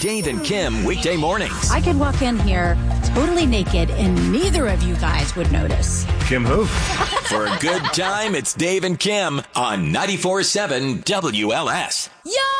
Dave and Kim weekday mornings. I could walk in here totally naked and neither of you guys would notice. Kim who? For a good time, it's Dave and Kim on 94.7 WLS. Yo!